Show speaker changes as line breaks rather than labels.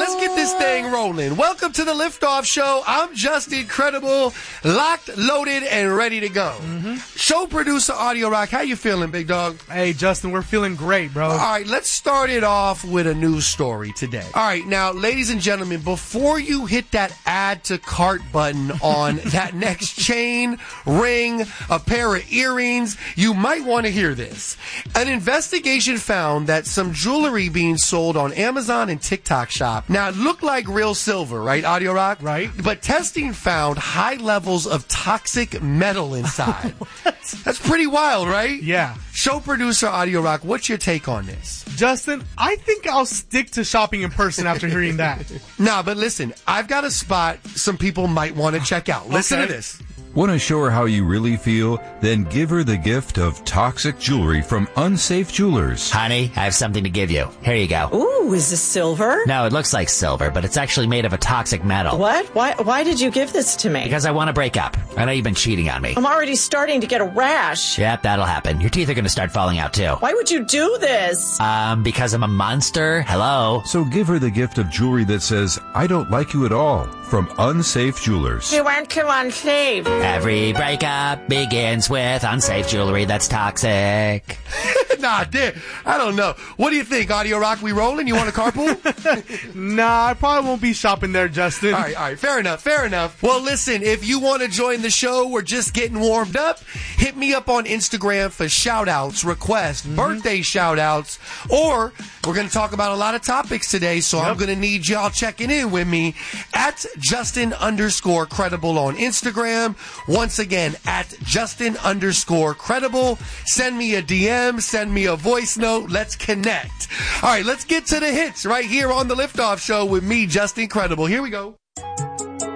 let's get this thing rolling. Welcome to the Liftoff Show. I'm just incredible, locked, loaded, and ready to go. Show producer Audio Rock, how you feeling, big dog?
Hey, Justin, we're feeling great, bro.
All right, let's start it off with a news story today. All right, now, ladies and gentlemen, before you hit that add to cart button on that next chain, ring, a pair of earrings, you might want to hear this. An investigation found that some jewelry being sold on Amazon and TikTok Shop. Now, it looked like real silver, right, Audio Rock?
Right.
But testing found high levels of toxic metal inside. That's pretty wild, right?
Yeah.
Show producer Audio Rock, what's your take on this?
Justin, I think I'll stick to shopping in person after hearing that.
Nah, but listen, I've got a spot some people might want to check out. Listen to this.
Want to show her how you really feel? Then give her the gift of toxic jewelry from Unsafe Jewelers.
Honey, I have something to give you. Here you go.
Ooh, is this silver?
No, it looks like silver, but it's actually made of a toxic metal.
What? Why did you give this to me?
Because I want to break up. I know you've been cheating on me.
I'm already starting to get a rash.
Yep, that'll happen. Your teeth are going to start falling out, too.
Why would you do this?
Because I'm a monster. Hello?
So give her the gift of jewelry that says, I don't like you at all, from Unsafe Jewelers.
You went to unsafe.
Every breakup begins with unsafe jewelry that's toxic.
Nah, I don't know. What do you think, Audio Rock? We rolling? You want a carpool?
Nah, I probably won't be shopping there, Justin.
All right. Fair enough. Well, listen, if you want to join the show, we're just getting warmed up. Hit me up on Instagram for shout-outs, requests, birthday shout-outs, or we're going to talk about a lot of topics today, so I'm going to need y'all checking in with me at Justin_credible on Instagram. Once again, at Justin_credible. Send me a DM, send me a voice note. Let's connect. All right, let's get to the hits right here on the Liftoff Show with me, Justin Credible. Here we go.